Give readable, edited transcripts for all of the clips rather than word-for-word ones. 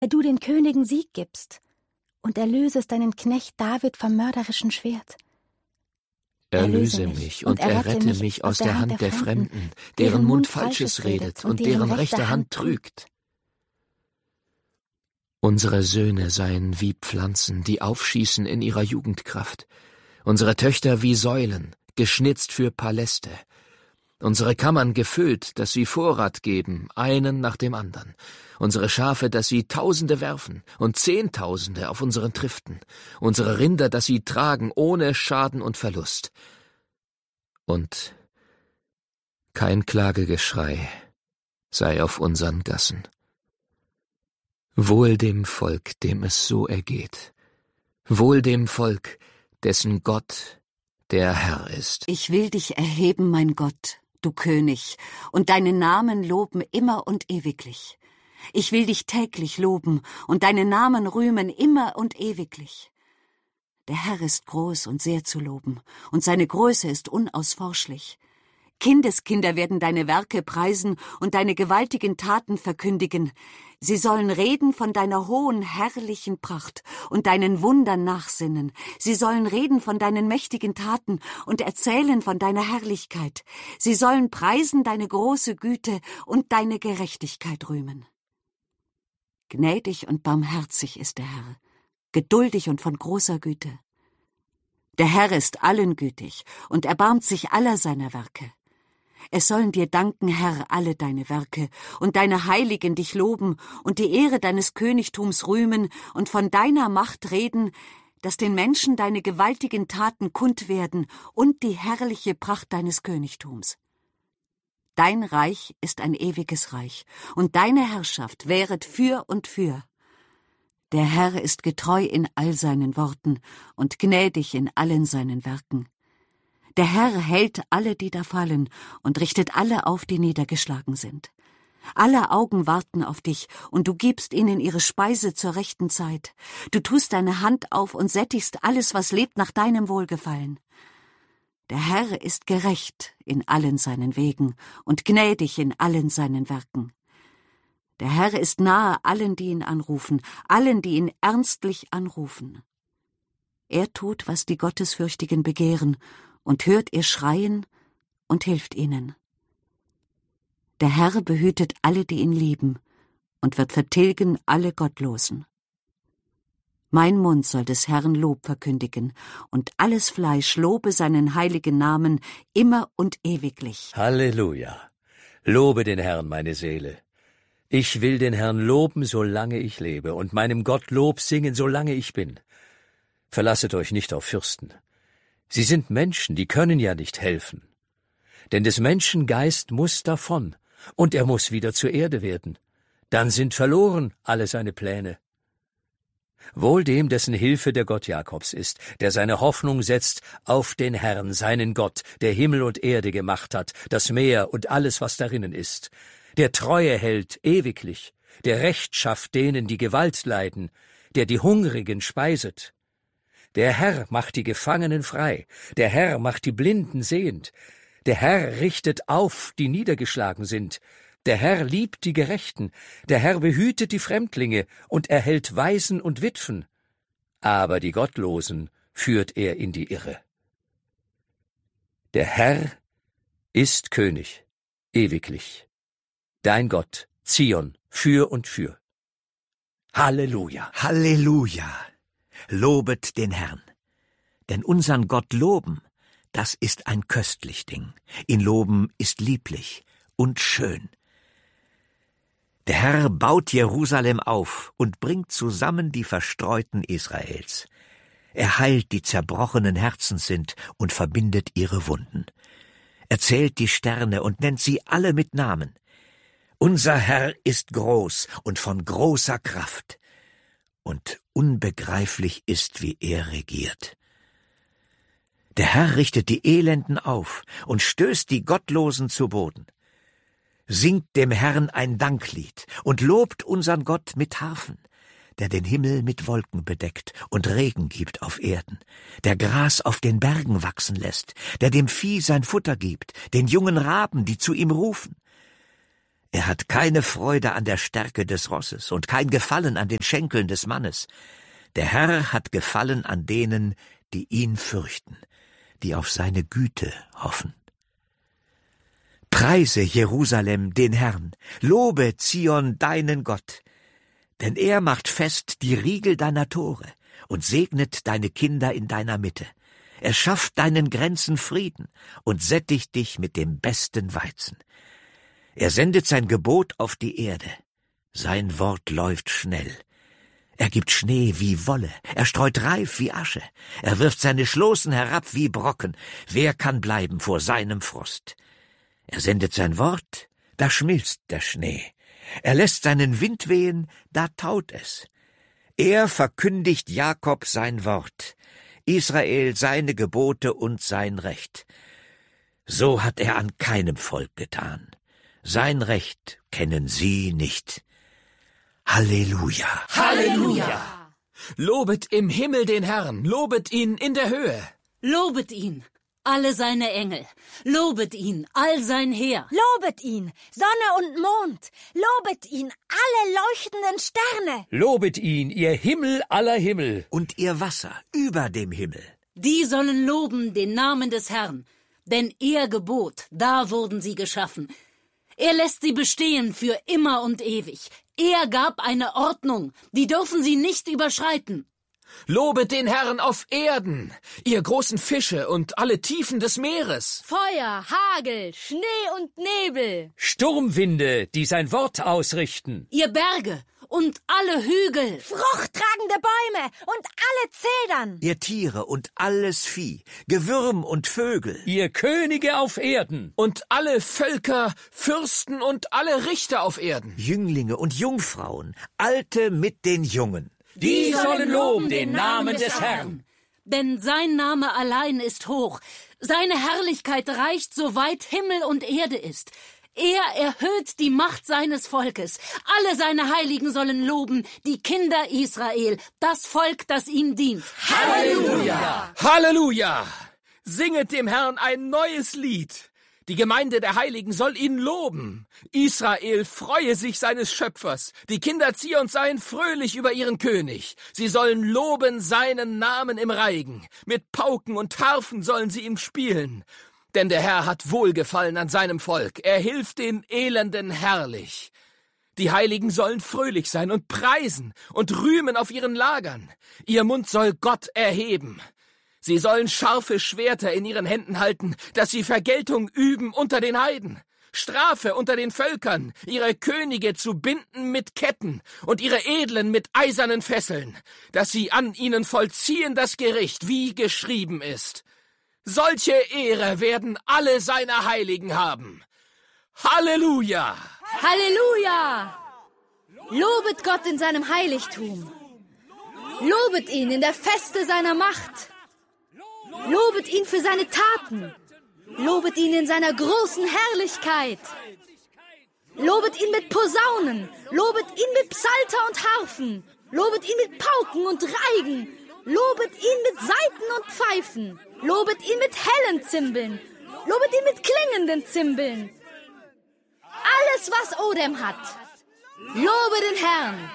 der du den Königen Sieg gibst und erlösest deinen Knecht David vom mörderischen Schwert. Erlöse mich und errette mich aus der Hand der Fremden, deren Mund Falsches redet und deren rechte Hand trügt. Unsere Söhne seien wie Pflanzen, die aufschießen in ihrer Jugendkraft, unsere Töchter wie Säulen, geschnitzt für Paläste, unsere Kammern gefüllt, dass sie Vorrat geben, einen nach dem andern, unsere Schafe, dass sie Tausende werfen und Zehntausende auf unseren Triften, unsere Rinder, dass sie tragen ohne Schaden und Verlust. Und kein Klagegeschrei sei auf unseren Gassen. Wohl dem Volk, dem es so ergeht, wohl dem Volk, dessen Gott der Herr ist. Ich will dich erheben, mein Gott, du König, und deinen Namen loben immer und ewiglich. Ich will dich täglich loben und deinen Namen rühmen immer und ewiglich. Der Herr ist groß und sehr zu loben, und seine Größe ist unausforschlich. Kindeskinder werden deine Werke preisen und deine gewaltigen Taten verkündigen. Sie sollen reden von deiner hohen, herrlichen Pracht und deinen Wundern nachsinnen. Sie sollen reden von deinen mächtigen Taten und erzählen von deiner Herrlichkeit. Sie sollen preisen deine große Güte und deine Gerechtigkeit rühmen. Gnädig und barmherzig ist der Herr, geduldig und von großer Güte. Der Herr ist allen gütig und erbarmt sich aller seiner Werke. Es sollen dir danken, Herr, alle deine Werke, und deine Heiligen dich loben und die Ehre deines Königtums rühmen und von deiner Macht reden, dass den Menschen deine gewaltigen Taten kund werden und die herrliche Pracht deines Königtums. Dein Reich ist ein ewiges Reich, und deine Herrschaft währet für und für. Der Herr ist getreu in all seinen Worten und gnädig in allen seinen Werken. Der Herr hält alle, die da fallen, und richtet alle auf, die niedergeschlagen sind. Alle Augen warten auf dich, und du gibst ihnen ihre Speise zur rechten Zeit. Du tust deine Hand auf und sättigst alles, was lebt, nach deinem Wohlgefallen. Der Herr ist gerecht in allen seinen Wegen und gnädig in allen seinen Werken. Der Herr ist nahe allen, die ihn anrufen, allen, die ihn ernstlich anrufen. Er tut, was die Gottesfürchtigen begehren, und hört ihr Schreien und hilft ihnen. Der Herr behütet alle, die ihn lieben, und wird vertilgen alle Gottlosen. Mein Mund soll des Herrn Lob verkündigen, und alles Fleisch lobe seinen heiligen Namen immer und ewiglich. Halleluja! Lobe den Herrn, meine Seele. Ich will den Herrn loben, solange ich lebe, und meinem Gott Lob singen, solange ich bin. Verlasset euch nicht auf Fürsten. Sie sind Menschen, die können ja nicht helfen. Denn des Menschen Geist muss davon, und er muss wieder zur Erde werden. Dann sind verloren alle seine Pläne. Wohl dem, dessen Hilfe der Gott Jakobs ist, der seine Hoffnung setzt auf den Herrn, seinen Gott, der Himmel und Erde gemacht hat, das Meer und alles, was darinnen ist, der Treue hält ewiglich, der Recht schafft denen, die Gewalt leiden, der die Hungrigen speiset. Der Herr macht die Gefangenen frei, der Herr macht die Blinden sehend, der Herr richtet auf, die niedergeschlagen sind, der Herr liebt die Gerechten, der Herr behütet die Fremdlinge und erhält Waisen und Witwen, aber die Gottlosen führt er in die Irre. Der Herr ist König, ewiglich, dein Gott, Zion, für und für. Halleluja! Halleluja! Lobet den Herrn. Denn unsern Gott loben, das ist ein köstlich Ding. Ihn loben ist lieblich und schön. Der Herr baut Jerusalem auf und bringt zusammen die Verstreuten Israels. Er heilt, die zerbrochenen Herzens sind, und verbindet ihre Wunden. Er zählt die Sterne und nennt sie alle mit Namen. Unser Herr ist groß und von großer Kraft. Und unbegreiflich ist, wie er regiert. Der Herr richtet die Elenden auf und stößt die Gottlosen zu Boden. Singt dem Herrn ein Danklied und lobt unseren Gott mit Harfen, der den Himmel mit Wolken bedeckt und Regen gibt auf Erden, der Gras auf den Bergen wachsen lässt, der dem Vieh sein Futter gibt, den jungen Raben, die zu ihm rufen. Er hat keine Freude an der Stärke des Rosses und kein Gefallen an den Schenkeln des Mannes. Der Herr hat Gefallen an denen, die ihn fürchten, die auf seine Güte hoffen. Preise, Jerusalem, den Herrn, lobe Zion, deinen Gott, denn er macht fest die Riegel deiner Tore und segnet deine Kinder in deiner Mitte. Er schafft deinen Grenzen Frieden und sättigt dich mit dem besten Weizen. Er sendet sein Gebot auf die Erde. Sein Wort läuft schnell. Er gibt Schnee wie Wolle, er streut Reif wie Asche, er wirft seine Schloßen herab wie Brocken. Wer kann bleiben vor seinem Frost? Er sendet sein Wort, da schmilzt der Schnee. Er lässt seinen Wind wehen, da taut es. Er verkündigt Jakob sein Wort, Israel seine Gebote und sein Recht. So hat er an keinem Volk getan. Sein Recht kennen sie nicht. Halleluja! Halleluja! Lobet im Himmel den Herrn, lobet ihn in der Höhe. Lobet ihn, alle seine Engel, lobet ihn, all sein Heer. Lobet ihn, Sonne und Mond, lobet ihn, alle leuchtenden Sterne. Lobet ihn, ihr Himmel aller Himmel. Und ihr Wasser über dem Himmel. Die sollen loben den Namen des Herrn, denn er gebot, da wurden sie geschaffen. Er lässt sie bestehen für immer und ewig. Er gab eine Ordnung, die dürfen sie nicht überschreiten. Lobet den Herrn auf Erden, ihr großen Fische und alle Tiefen des Meeres. Feuer, Hagel, Schnee und Nebel. Sturmwinde, die sein Wort ausrichten. Ihr Berge und alle Hügel. Fruchttragende Bäume und alle Zedern. Ihr Tiere und alles Vieh, Gewürm und Vögel. Ihr Könige auf Erden. Und alle Völker, Fürsten und alle Richter auf Erden. Jünglinge und Jungfrauen, Alte mit den Jungen. Die sollen loben den Namen des Herrn. Denn sein Name allein ist hoch. Seine Herrlichkeit reicht, so weit Himmel und Erde ist. Er erhöht die Macht seines Volkes. Alle seine Heiligen sollen loben, die Kinder Israel, das Volk, das ihm dient. Halleluja! Halleluja! Singet dem Herrn ein neues Lied. Die Gemeinde der Heiligen soll ihn loben. Israel freue sich seines Schöpfers. Die Kinder Zions seien fröhlich über ihren König. Sie sollen loben seinen Namen im Reigen. Mit Pauken und Harfen sollen sie ihm spielen. Denn der Herr hat Wohlgefallen an seinem Volk. Er hilft den Elenden herrlich. Die Heiligen sollen fröhlich sein und preisen und rühmen auf ihren Lagern. Ihr Mund soll Gott erheben. Sie sollen scharfe Schwerter in ihren Händen halten, dass sie Vergeltung üben unter den Heiden, Strafe unter den Völkern, ihre Könige zu binden mit Ketten und ihre Edlen mit eisernen Fesseln, dass sie an ihnen vollziehen das Gericht, wie geschrieben ist. Solche Ehre werden alle seine Heiligen haben. Halleluja! Halleluja! Lobet Gott in seinem Heiligtum. Lobet ihn in der Feste seiner Macht. Lobet ihn für seine Taten. Lobet ihn in seiner großen Herrlichkeit. Lobet ihn mit Posaunen. Lobet ihn mit Psalter und Harfen. Lobet ihn mit Pauken und Reigen. Lobet ihn mit Saiten und Pfeifen. Lobet ihn mit hellen Zimbeln. Lobet ihn mit klingenden Zimbeln. Alles, was Odem hat. Lobe den Herrn.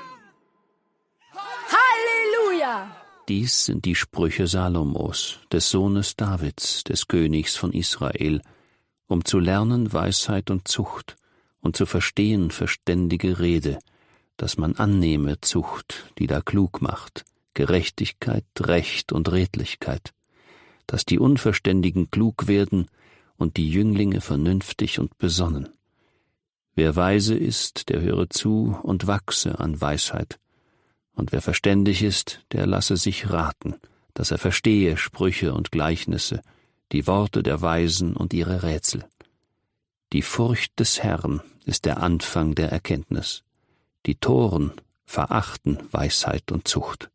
Halleluja! Dies sind die Sprüche Salomos, des Sohnes Davids, des Königs von Israel, um zu lernen Weisheit und Zucht und zu verstehen verständige Rede, dass man annehme Zucht, die da klug macht, Gerechtigkeit, Recht und Redlichkeit, dass die Unverständigen klug werden und die Jünglinge vernünftig und besonnen. Wer weise ist, der höre zu und wachse an Weisheit. Und wer verständig ist, der lasse sich raten, dass er verstehe Sprüche und Gleichnisse, die Worte der Weisen und ihre Rätsel. Die Furcht des Herrn ist der Anfang der Erkenntnis. Die Toren verachten Weisheit und Zucht.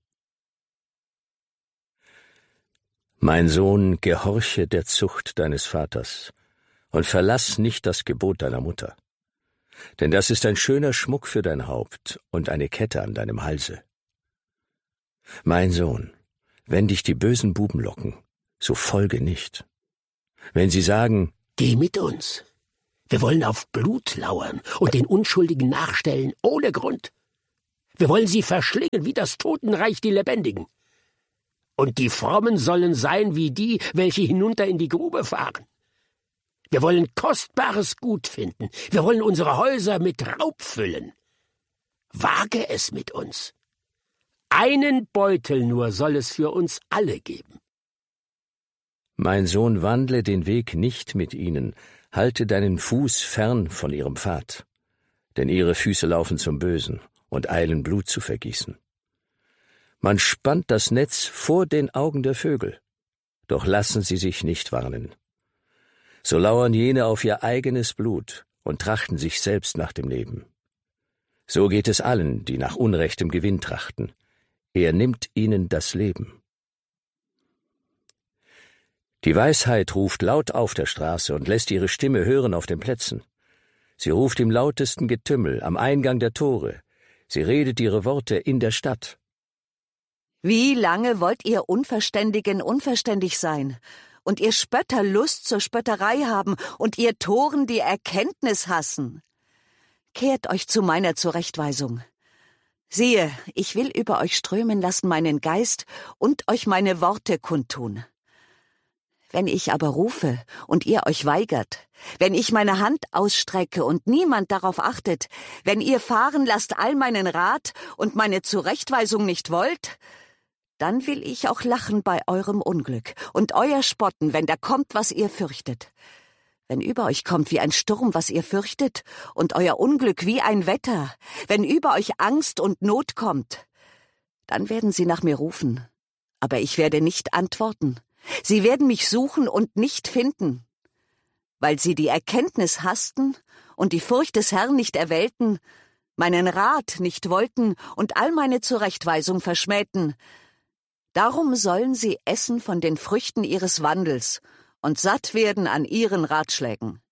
Mein Sohn, gehorche der Zucht deines Vaters und verlass nicht das Gebot deiner Mutter. Denn das ist ein schöner Schmuck für dein Haupt und eine Kette an deinem Halse. Mein Sohn, wenn dich die bösen Buben locken, so folge nicht. Wenn sie sagen, geh mit uns, Wir wollen auf Blut lauern und den Unschuldigen nachstellen, ohne Grund. Wir wollen sie verschlingen, wie das Totenreich die Lebendigen. Und die Frommen sollen sein wie die, welche hinunter in die Grube fahren. Wir wollen kostbares Gut finden. Wir wollen unsere Häuser mit Raub füllen. Wage es mit uns. Einen Beutel nur soll es für uns alle geben. Mein Sohn, wandle den Weg nicht mit ihnen, halte deinen Fuß fern von ihrem Pfad, denn ihre Füße laufen zum Bösen und eilen Blut zu vergießen. Man spannt das Netz vor den Augen der Vögel, doch lassen sie sich nicht warnen. So lauern jene auf ihr eigenes Blut und trachten sich selbst nach dem Leben. So geht es allen, die nach unrechtem Gewinn trachten. Er nimmt ihnen das Leben. Die Weisheit ruft laut auf der Straße und lässt ihre Stimme hören auf den Plätzen. Sie ruft im lautesten Getümmel am Eingang der Tore. Sie redet ihre Worte in der Stadt. Wie lange wollt ihr Unverständigen unverständig sein und ihr Spötter Lust zur Spötterei haben und ihr Toren die Erkenntnis hassen? Kehrt euch zu meiner Zurechtweisung. Siehe, ich will über euch strömen lassen meinen Geist und euch meine Worte kundtun. Wenn ich aber rufe und ihr euch weigert, wenn ich meine Hand ausstrecke und niemand darauf achtet, wenn ihr fahren lasst all meinen Rat und meine Zurechtweisung nicht wollt, dann will ich auch lachen bei eurem Unglück und euer spotten, wenn da kommt, was ihr fürchtet. Wenn über euch kommt wie ein Sturm, was ihr fürchtet, und euer Unglück wie ein Wetter, wenn über euch Angst und Not kommt, dann werden sie nach mir rufen, aber ich werde nicht antworten. Sie werden mich suchen und nicht finden. Weil sie die Erkenntnis hassten und die Furcht des Herrn nicht erwählten, meinen Rat nicht wollten und all meine Zurechtweisung verschmähten. Darum sollen sie essen von den Früchten ihres Wandels und satt werden an ihren Ratschlägen.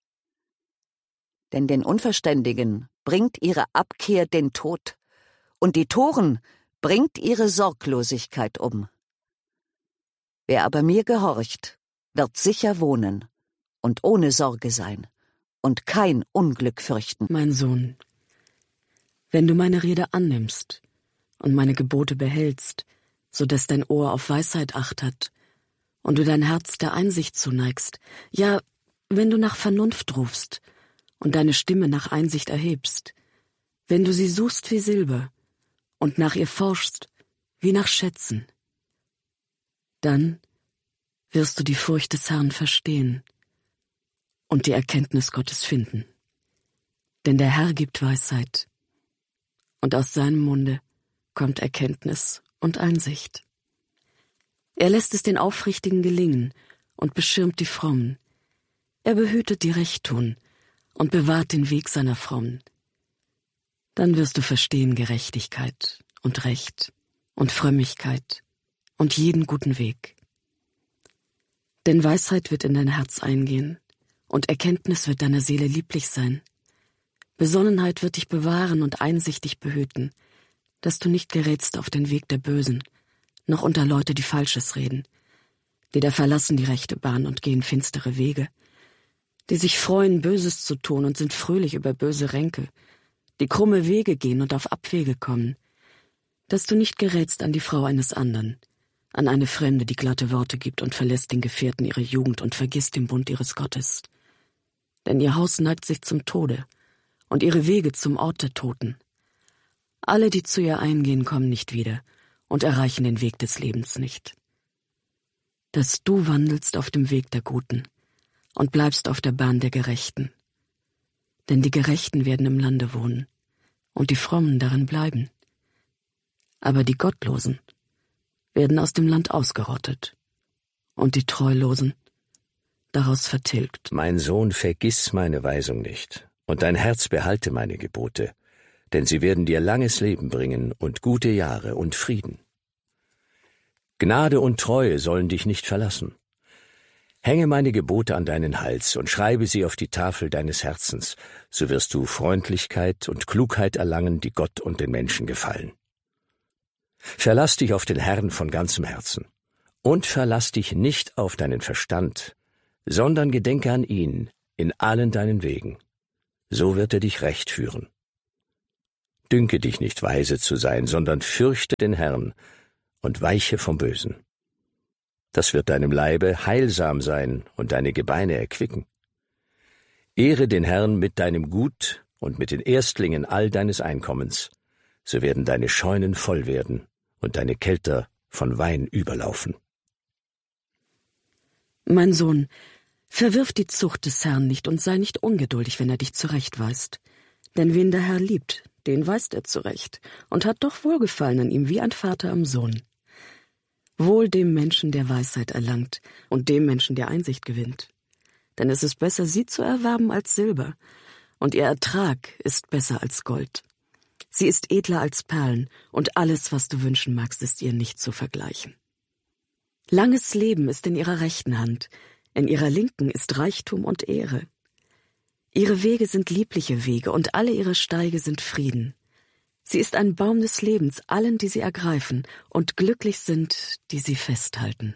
Denn den Unverständigen bringt ihre Abkehr den Tod, und die Toren bringt ihre Sorglosigkeit um. Wer aber mir gehorcht, wird sicher wohnen und ohne Sorge sein und kein Unglück fürchten. Mein Sohn, wenn du meine Rede annimmst und meine Gebote behältst, so dass dein Ohr auf Weisheit Acht hat und du dein Herz der Einsicht zuneigst, ja, wenn du nach Vernunft rufst und deine Stimme nach Einsicht erhebst, wenn du sie suchst wie Silber und nach ihr forschst wie nach Schätzen, dann wirst du die Furcht des Herrn verstehen und die Erkenntnis Gottes finden. Denn der Herr gibt Weisheit, und aus seinem Munde kommt Erkenntnis und Einsicht. Er lässt es den Aufrichtigen gelingen und beschirmt die Frommen. Er behütet die Recht tun und bewahrt den Weg seiner Frommen. Dann wirst du verstehen Gerechtigkeit und Recht und Frömmigkeit und jeden guten Weg. Denn Weisheit wird in dein Herz eingehen und Erkenntnis wird deiner Seele lieblich sein. Besonnenheit wird dich bewahren und Einsicht dich behüten, dass du nicht gerätst auf den Weg der Bösen, noch unter Leute, die Falsches reden, die da verlassen die rechte Bahn und gehen finstere Wege, die sich freuen, Böses zu tun und sind fröhlich über böse Ränke, die krumme Wege gehen und auf Abwege kommen, dass du nicht gerätst an die Frau eines anderen, an eine Fremde, die glatte Worte gibt und verlässt den Gefährten ihre Jugend und vergisst den Bund ihres Gottes. Denn ihr Haus neigt sich zum Tode und ihre Wege zum Ort der Toten. Alle, die zu ihr eingehen, kommen nicht wieder und erreichen den Weg des Lebens nicht. Dass du wandelst auf dem Weg der Guten und bleibst auf der Bahn der Gerechten. Denn die Gerechten werden im Lande wohnen und die Frommen darin bleiben. Aber die Gottlosen werden aus dem Land ausgerottet und die Treulosen daraus vertilgt. Mein Sohn, vergiss meine Weisung nicht, und dein Herz behalte meine Gebote, denn sie werden dir langes Leben bringen und gute Jahre und Frieden. Gnade und Treue sollen dich nicht verlassen. Hänge meine Gebote an deinen Hals und schreibe sie auf die Tafel deines Herzens, so wirst du Freundlichkeit und Klugheit erlangen, die Gott und den Menschen gefallen. Verlass dich auf den Herrn von ganzem Herzen und verlass dich nicht auf deinen Verstand, sondern gedenke an ihn in allen deinen Wegen. so wird er dich recht führen. Dünke dich nicht, weise zu sein, sondern fürchte den Herrn und weiche vom Bösen. Das wird deinem Leibe heilsam sein und deine Gebeine erquicken. Ehre den Herrn mit deinem Gut und mit den Erstlingen all deines Einkommens, so werden deine Scheunen voll werden und deine Kelter von Wein überlaufen. Mein Sohn, verwirf die Zucht des Herrn nicht und sei nicht ungeduldig, wenn er dich zurechtweist. Denn wen der Herr liebt, den weist er zurecht und hat doch Wohlgefallen an ihm wie ein Vater am Sohn. Wohl dem Menschen, der Weisheit erlangt und dem Menschen, der Einsicht gewinnt. Denn es ist besser, sie zu erwerben als Silber, und ihr Ertrag ist besser als Gold. Sie ist edler als Perlen, und alles, was du wünschen magst, ist ihr nicht zu vergleichen. Langes Leben ist in ihrer rechten Hand, in ihrer linken ist Reichtum und Ehre. Ihre Wege sind liebliche Wege, und alle ihre Steige sind Frieden. Sie ist ein Baum des Lebens allen, die sie ergreifen, und glücklich sind, die sie festhalten.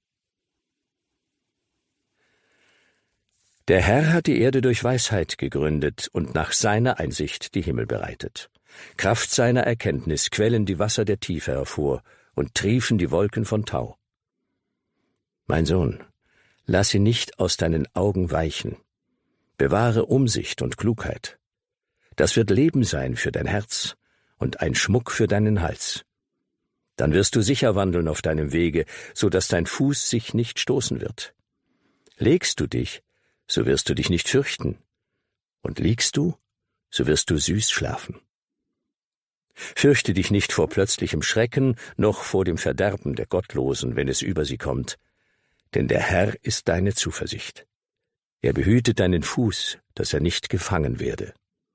Der Herr hat die Erde durch Weisheit gegründet und nach seiner Einsicht die Himmel bereitet. Kraft seiner Erkenntnis quellen die Wasser der Tiefe hervor und triefen die Wolken von Tau. Mein Sohn, lass sie nicht aus deinen Augen weichen. Bewahre Umsicht und Klugheit. Das wird Leben sein für dein Herz und ein Schmuck für deinen Hals. Dann wirst du sicher wandeln auf deinem Wege, so dass dein Fuß sich nicht stoßen wird. Legst du dich, so wirst du dich nicht fürchten, und liegst du, so wirst du süß schlafen. Fürchte dich nicht vor plötzlichem Schrecken, noch vor dem Verderben der Gottlosen, wenn es über sie kommt, denn der Herr ist deine Zuversicht. Er behütet deinen Fuß, dass er nicht gefangen werde.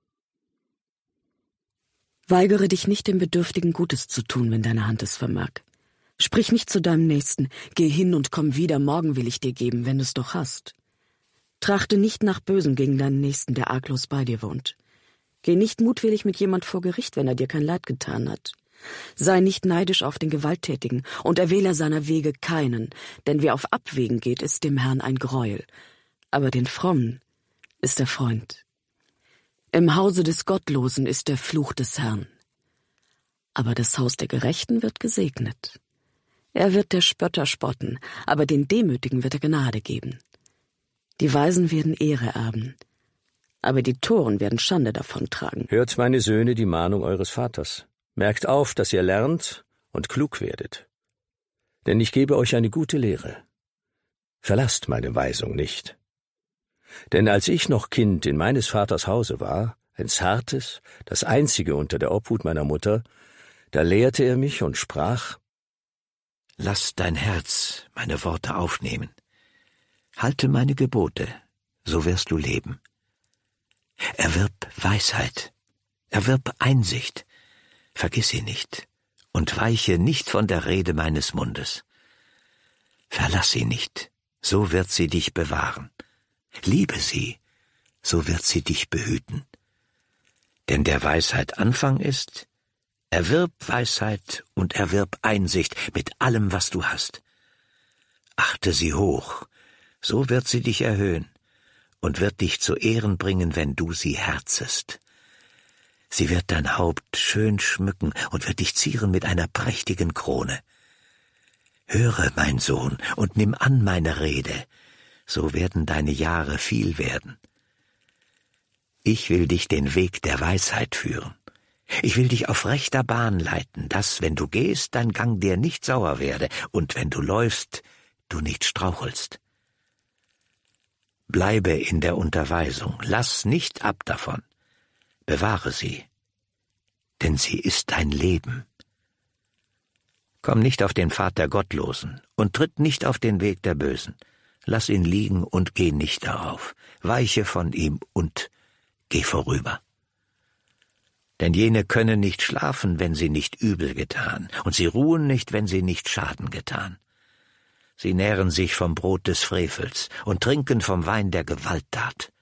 Weigere dich nicht, dem Bedürftigen Gutes zu tun, wenn deine Hand es vermag. Sprich nicht zu deinem Nächsten, geh hin und komm wieder, morgen will ich dir geben, wenn du es doch hast. Trachte nicht nach Bösem gegen deinen Nächsten, der arglos bei dir wohnt. Geh nicht mutwillig mit jemand vor Gericht, wenn er dir kein Leid getan hat. Sei nicht neidisch auf den Gewalttätigen und erwähle seiner Wege keinen, denn wer auf Abwägen geht, ist dem Herrn ein Greuel. Aber den Frommen ist er Freund. Im Hause des Gottlosen ist der Fluch des Herrn. Aber das Haus der Gerechten wird gesegnet. Er wird der Spötter spotten, aber den Demütigen wird er Gnade geben. Die Weisen werden Ehre erben, aber die Toren werden Schande davontragen. Hört, meine Söhne, die Mahnung eures Vaters. Merkt auf, dass ihr lernt und klug werdet. Denn ich gebe euch eine gute Lehre. Verlasst meine Weisung nicht. Denn als ich noch Kind in meines Vaters Hause war, ein zartes, das einzige unter der Obhut meiner Mutter, da lehrte er mich und sprach: Lass dein Herz meine Worte aufnehmen. Halte meine Gebote, so wirst du leben. Erwirb Weisheit, erwirb Einsicht, vergiss sie nicht und weiche nicht von der Rede meines Mundes. Verlass sie nicht, so wird sie dich bewahren. Liebe sie, so wird sie dich behüten. Denn der Weisheit Anfang ist, erwirb Weisheit und erwirb Einsicht mit allem, was du hast. Achte sie hoch, so wird sie dich erhöhen und wird dich zu Ehren bringen, wenn du sie herzest. Sie wird dein Haupt schön schmücken und wird dich zieren mit einer prächtigen Krone. Höre, mein Sohn, und nimm an meine Rede, so werden deine Jahre viel werden. Ich will dich den Weg der Weisheit führen. Ich will dich auf rechter Bahn leiten, dass, wenn du gehst, dein Gang dir nicht sauer werde, und wenn du läufst, du nicht strauchelst. Bleibe in der Unterweisung, lass nicht ab davon. Bewahre sie, denn sie ist dein Leben. Komm nicht auf den Pfad der Gottlosen und tritt nicht auf den Weg der Bösen. Lass ihn liegen und geh nicht darauf. Weiche von ihm und geh vorüber. Denn jene können nicht schlafen, wenn sie nicht übel getan, und sie ruhen nicht, wenn sie nicht Schaden getan. Sie nähren sich vom Brot des Frevels und trinken vom Wein der Gewalttat.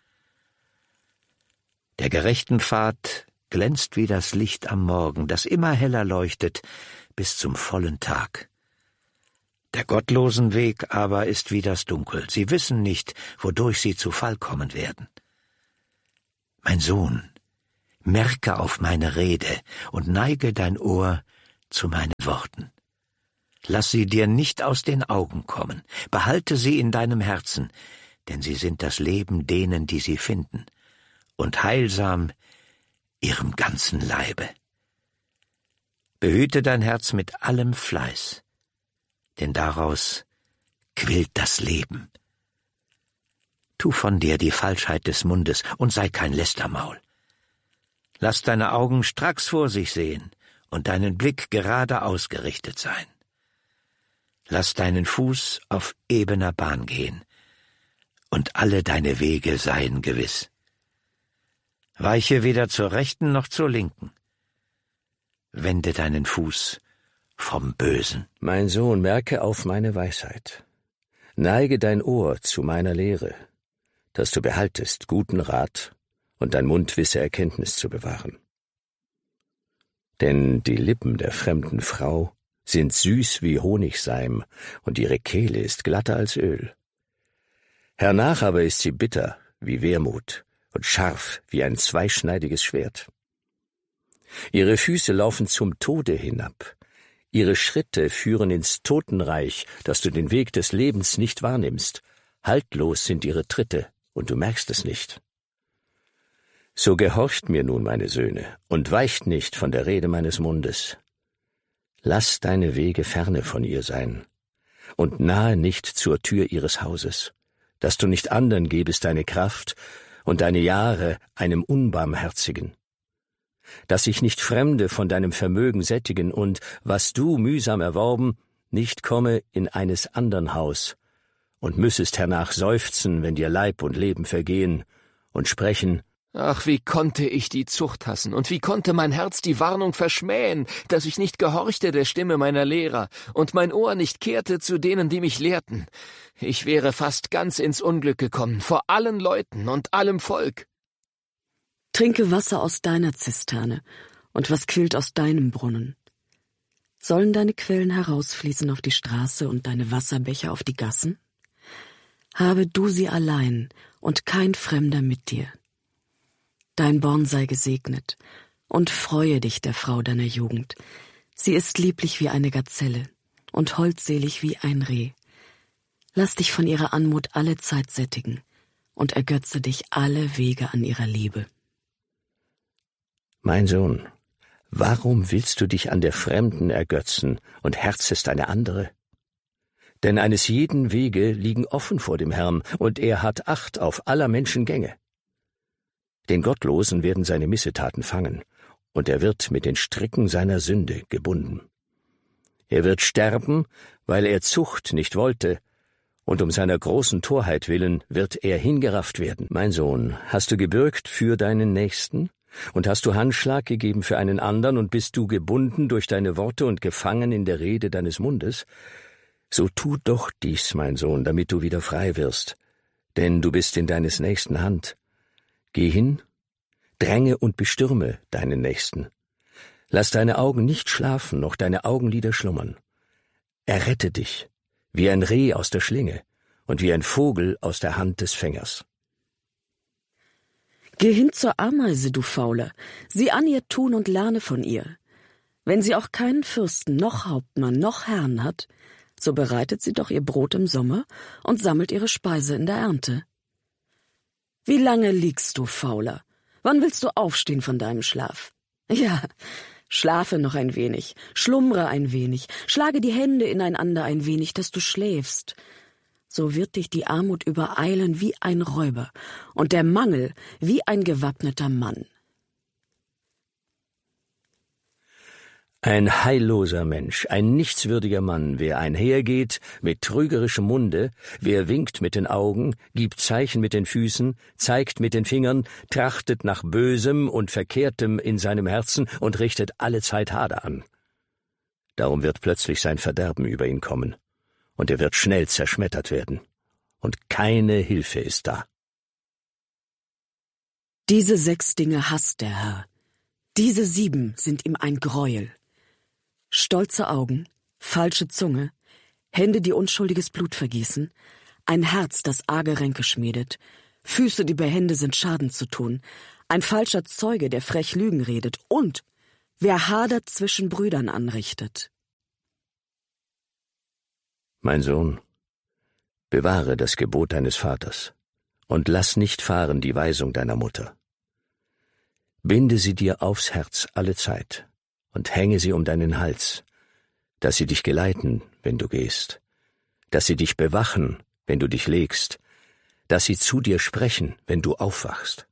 Der gerechten Pfad glänzt wie das Licht am Morgen, das immer heller leuchtet bis zum vollen Tag. Der gottlosen Weg aber ist wie das Dunkel. Sie wissen nicht, wodurch sie zu Fall kommen werden. Mein Sohn, merke auf meine Rede und neige dein Ohr zu meinen Worten. Lass sie dir nicht aus den Augen kommen, behalte sie in deinem Herzen, denn sie sind das Leben denen, die sie finden, und heilsam ihrem ganzen Leibe. Behüte dein Herz mit allem Fleiß, denn daraus quillt das Leben. Tu von dir die Falschheit des Mundes und sei kein Lästermaul. Lass deine Augen stracks vor sich sehen und deinen Blick gerade ausgerichtet sein. Lass deinen Fuß auf ebener Bahn gehen und alle deine Wege seien gewiss. Weiche weder zur Rechten noch zur Linken. Wende deinen Fuß vom Bösen. Mein Sohn, merke auf meine Weisheit. Neige dein Ohr zu meiner Lehre, dass du behaltest guten Rat und dein Mund wisse Erkenntnis zu bewahren. Denn die Lippen der fremden Frau sind süß wie Honigseim, und ihre Kehle ist glatter als Öl. Hernach aber ist sie bitter wie Wermut und scharf wie ein zweischneidiges Schwert. Ihre Füße laufen zum Tode hinab, ihre Schritte führen ins Totenreich, dass du den Weg des Lebens nicht wahrnimmst. Haltlos sind ihre Tritte, und du merkst es nicht. So gehorcht mir nun, meine Söhne, und weicht nicht von der Rede meines Mundes. Lass deine Wege ferne von ihr sein, und nahe nicht zur Tür ihres Hauses, dass du nicht andern gebest deine Kraft und deine Jahre einem Unbarmherzigen. Dass sich nicht Fremde von deinem Vermögen sättigen und, was du mühsam erworben, nicht komme in eines andern Haus, und müssest hernach seufzen, wenn dir Leib und Leben vergehen, und sprechen: Ach, wie konnte ich die Zucht hassen, und wie konnte mein Herz die Warnung verschmähen, dass ich nicht gehorchte der Stimme meiner Lehrer und mein Ohr nicht kehrte zu denen, die mich lehrten. Ich wäre fast ganz ins Unglück gekommen, vor allen Leuten und allem Volk. Trinke Wasser aus deiner Zisterne, und was quillt aus deinem Brunnen. Sollen deine Quellen herausfließen auf die Straße und deine Wasserbecher auf die Gassen? Habe du sie allein und kein Fremder mit dir. Dein Born sei gesegnet, und freue dich der Frau deiner Jugend. Sie ist lieblich wie eine Gazelle und holdselig wie ein Reh. Lass dich von ihrer Anmut alle Zeit sättigen und ergötze dich alle Wege an ihrer Liebe. Mein Sohn, warum willst du dich an der Fremden ergötzen und herzest eine andere? Denn eines jeden Wege liegen offen vor dem Herrn, und er hat Acht auf aller Menschen Gänge. Den Gottlosen werden seine Missetaten fangen, und er wird mit den Stricken seiner Sünde gebunden. Er wird sterben, weil er Zucht nicht wollte, und um seiner großen Torheit willen wird er hingerafft werden. Mein Sohn, hast du gebürgt für deinen Nächsten? Und hast du Handschlag gegeben für einen andern, und bist du gebunden durch deine Worte und gefangen in der Rede deines Mundes? So tu doch dies, mein Sohn, damit du wieder frei wirst, denn du bist in deines Nächsten Hand. Geh hin, dränge und bestürme deinen Nächsten. Lass deine Augen nicht schlafen, noch deine Augenlider schlummern. Errette dich, wie ein Reh aus der Schlinge und wie ein Vogel aus der Hand des Fängers. Geh hin zur Ameise, du Fauler, sieh an ihr Tun und lerne von ihr. Wenn sie auch keinen Fürsten, noch Hauptmann, noch Herrn hat, so bereitet sie doch ihr Brot im Sommer und sammelt ihre Speise in der Ernte. Wie lange liegst du, Fauler? Wann willst du aufstehen von deinem Schlaf? Ja, schlafe noch ein wenig, schlummre ein wenig, schlage die Hände ineinander ein wenig, dass du schläfst. So wird dich die Armut übereilen wie ein Räuber und der Mangel wie ein gewappneter Mann. Ein heilloser Mensch, ein nichtswürdiger Mann, wer einhergeht mit trügerischem Munde, wer winkt mit den Augen, gibt Zeichen mit den Füßen, zeigt mit den Fingern, trachtet nach Bösem und Verkehrtem in seinem Herzen und richtet allezeit Hader an. Darum wird plötzlich sein Verderben über ihn kommen, und er wird schnell zerschmettert werden, und keine Hilfe ist da. Diese 6 Dinge hasst der Herr, diese 7 sind ihm ein Greuel. Stolze Augen, falsche Zunge, Hände, die unschuldiges Blut vergießen, ein Herz, das arge Ränke schmiedet, Füße, die behende sind, Schaden zu tun, ein falscher Zeuge, der frech Lügen redet, und wer Hader zwischen Brüdern anrichtet. Mein Sohn, bewahre das Gebot deines Vaters und lass nicht fahren die Weisung deiner Mutter. Binde sie dir aufs Herz alle Zeit und hänge sie um deinen Hals, dass sie dich geleiten, wenn du gehst, dass sie dich bewachen, wenn du dich legst, dass sie zu dir sprechen, wenn du aufwachst.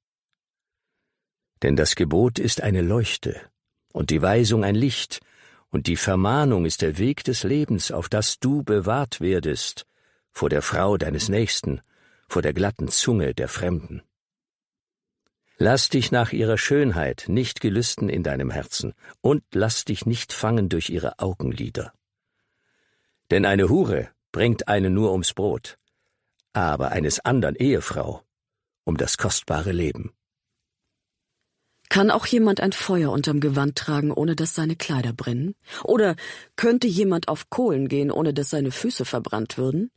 Denn das Gebot ist eine Leuchte und die Weisung ein Licht, und die Vermahnung ist der Weg des Lebens, auf das du bewahrt werdest, vor der Frau deines Nächsten, vor der glatten Zunge der Fremden. Lass dich nach ihrer Schönheit nicht gelüsten in deinem Herzen, und lass dich nicht fangen durch ihre Augenlider. Denn eine Hure bringt einen nur ums Brot, aber eines andern Ehefrau um das kostbare Leben. Kann auch jemand ein Feuer unterm Gewand tragen, ohne dass seine Kleider brennen? Oder könnte jemand auf Kohlen gehen, ohne dass seine Füße verbrannt würden?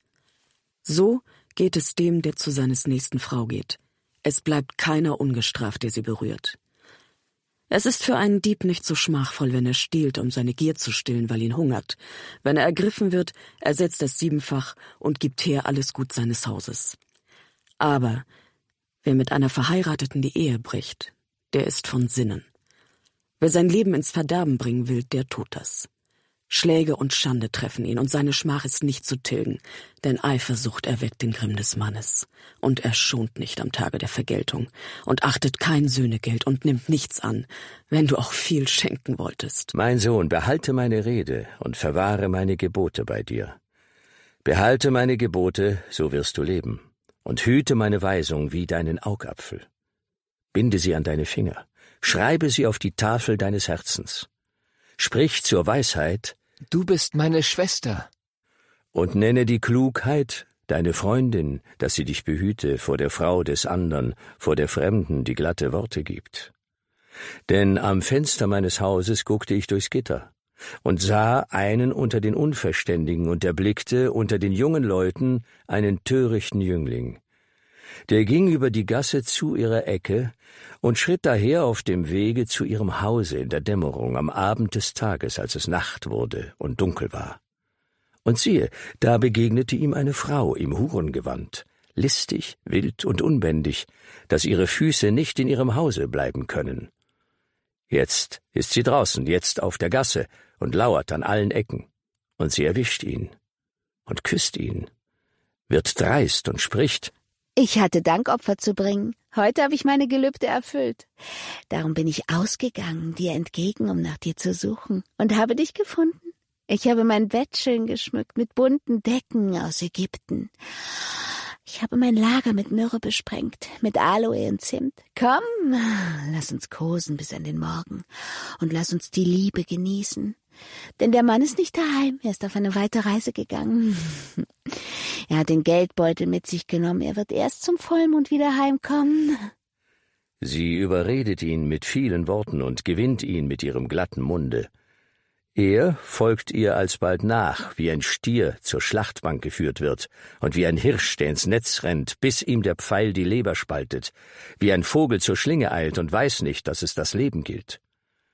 So geht es dem, der zu seines Nächsten Frau geht. Es bleibt keiner ungestraft, der sie berührt. Es ist für einen Dieb nicht so schmachvoll, wenn er stiehlt, um seine Gier zu stillen, weil ihn hungert. Wenn er ergriffen wird, ersetzt es 7-fach und gibt her alles Gut seines Hauses. Aber wer mit einer Verheirateten die Ehe bricht, der ist von Sinnen. Wer sein Leben ins Verderben bringen will, der tut das. Schläge und Schande treffen ihn, und seine Schmach ist nicht zu tilgen, denn Eifersucht erweckt den Grimm des Mannes, und er schont nicht am Tage der Vergeltung und achtet kein Sühnegeld und nimmt nichts an, wenn du auch viel schenken wolltest. Mein Sohn, behalte meine Rede und verwahre meine Gebote bei dir. Behalte meine Gebote, so wirst du leben, und hüte meine Weisung wie deinen Augapfel. Binde sie an deine Finger, schreibe sie auf die Tafel deines Herzens. Sprich zur Weisheit: Du bist meine Schwester. Und nenne die Klugheit deine Freundin, dass sie dich behüte vor der Frau des andern, vor der Fremden, die glatte Worte gibt. Denn am Fenster meines Hauses guckte ich durchs Gitter und sah einen unter den Unverständigen und erblickte unter den jungen Leuten einen törichten Jüngling. Der ging über die Gasse zu ihrer Ecke und schritt daher auf dem Wege zu ihrem Hause in der Dämmerung am Abend des Tages, als es Nacht wurde und dunkel war. Und siehe, da begegnete ihm eine Frau im Hurengewand, listig, wild und unbändig, dass ihre Füße nicht in ihrem Hause bleiben können. Jetzt ist sie draußen, jetzt auf der Gasse und lauert an allen Ecken. Und sie erwischt ihn und küsst ihn, wird dreist und spricht: Ich hatte Dankopfer zu bringen. Heute habe ich meine Gelübde erfüllt. Darum bin ich ausgegangen, dir entgegen, um nach dir zu suchen, und habe dich gefunden. Ich habe mein Bett schön geschmückt mit bunten Decken aus Ägypten. Ich habe mein Lager mit Myrrhe besprengt, mit Aloe und Zimt. Komm, lass uns kosen bis an den Morgen und lass uns die Liebe genießen. Denn der Mann ist nicht daheim, er ist auf eine weite Reise gegangen. Er hat den Geldbeutel mit sich genommen, er wird erst zum Vollmond wieder heimkommen. Sie überredet ihn mit vielen Worten und gewinnt ihn mit ihrem glatten Munde. Er folgt ihr alsbald nach, wie ein Stier zur Schlachtbank geführt wird und wie ein Hirsch, der ins Netz rennt, bis ihm der Pfeil die Leber spaltet, wie ein Vogel zur Schlinge eilt und weiß nicht, dass es das Leben gilt.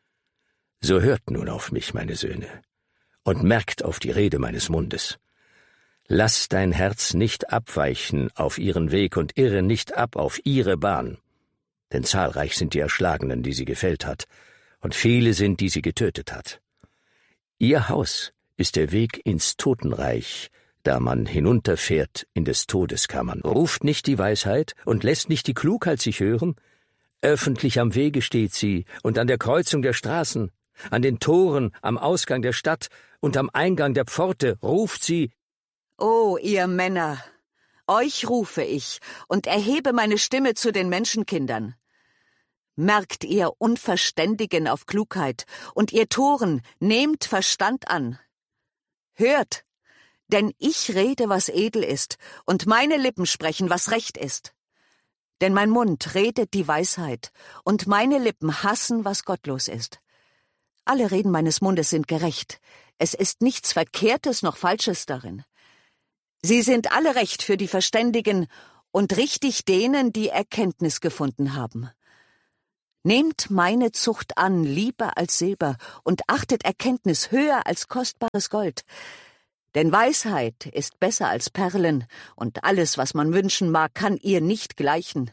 So hört nun auf mich, meine Söhne, und merkt auf die Rede meines Mundes. Lass dein Herz nicht abweichen auf ihren Weg und irre nicht ab auf ihre Bahn. Denn zahlreich sind die Erschlagenen, die sie gefällt hat, und viele sind, die sie getötet hat. Ihr Haus ist der Weg ins Totenreich, da man hinunterfährt in des Todes Kammern. Ruft nicht die Weisheit und lässt nicht die Klugheit sich hören? Öffentlich am Wege steht sie und an der Kreuzung der Straßen, an den Toren, am Ausgang der Stadt und am Eingang der Pforte ruft sie: O ihr Männer, euch rufe ich und erhebe meine Stimme zu den Menschenkindern. Merkt ihr Unverständigen auf Klugheit, und ihr Toren, nehmt Verstand an. Hört, denn ich rede, was edel ist, und meine Lippen sprechen, was recht ist. Denn mein Mund redet die Weisheit, und meine Lippen hassen, was gottlos ist. Alle Reden meines Mundes sind gerecht, es ist nichts Verkehrtes noch Falsches darin. Sie sind alle recht für die Verständigen und richtig denen, die Erkenntnis gefunden haben. Nehmt meine Zucht an, lieber als Silber, und achtet Erkenntnis höher als kostbares Gold. Denn Weisheit ist besser als Perlen, und alles, was man wünschen mag, kann ihr nicht gleichen.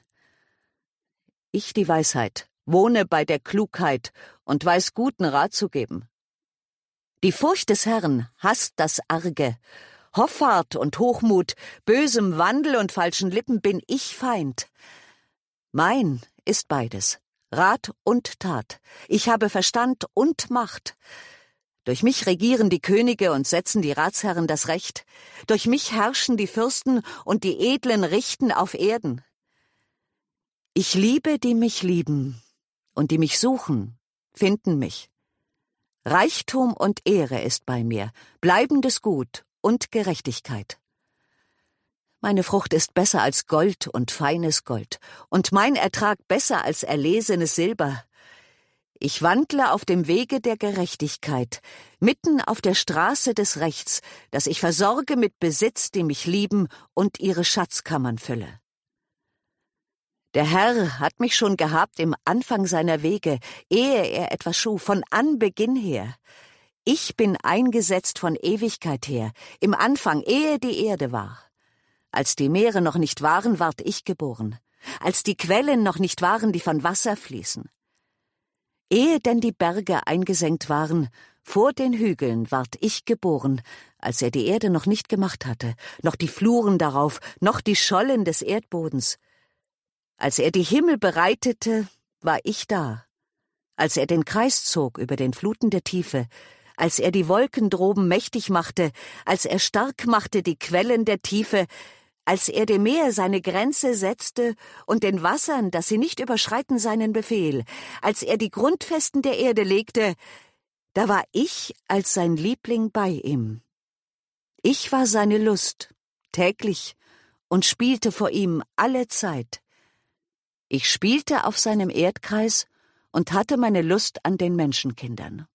Ich, die Weisheit, wohne bei der Klugheit und weiß guten Rat zu geben. Die Furcht des Herrn hasst das Arge. Hoffart und Hochmut, bösem Wandel und falschen Lippen bin ich Feind. Mein ist beides, Rat und Tat. Ich habe Verstand und Macht. Durch mich regieren die Könige und setzen die Ratsherren das Recht. Durch mich herrschen die Fürsten und die Edlen richten auf Erden. Ich liebe, die mich lieben, und die mich suchen, finden mich. Reichtum und Ehre ist bei mir, bleibendes Gut und Gerechtigkeit. Meine Frucht ist besser als Gold und feines Gold, und mein Ertrag besser als erlesenes Silber. Ich wandle auf dem Wege der Gerechtigkeit, mitten auf der Straße des Rechts, dass ich versorge mit Besitz, die mich lieben und ihre Schatzkammern fülle. Der Herr hat mich schon gehabt im Anfang seiner Wege, ehe er etwas schuf, von Anbeginn her. Ich bin eingesetzt von Ewigkeit her, im Anfang, ehe die Erde war. Als die Meere noch nicht waren, ward ich geboren. Als die Quellen noch nicht waren, die von Wasser fließen. Ehe denn die Berge eingesenkt waren, vor den Hügeln ward ich geboren, als er die Erde noch nicht gemacht hatte, noch die Fluren darauf, noch die Schollen des Erdbodens. Als er die Himmel bereitete, war ich da. Als er den Kreis zog über den Fluten der Tiefe, als er die Wolken droben mächtig machte, als er stark machte die Quellen der Tiefe, als er dem Meer seine Grenze setzte und den Wassern, dass sie nicht überschreiten, seinen Befehl, als er die Grundfesten der Erde legte, da war ich als sein Liebling bei ihm. Ich war seine Lust, täglich, und spielte vor ihm alle Zeit. Ich spielte auf seinem Erdkreis und hatte meine Lust an den Menschenkindern.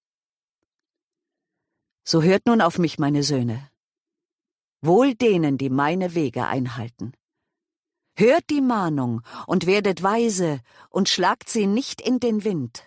So hört nun auf mich, meine Söhne. Wohl denen, die meine Wege einhalten. Hört die Mahnung und werdet weise und schlagt sie nicht in den Wind.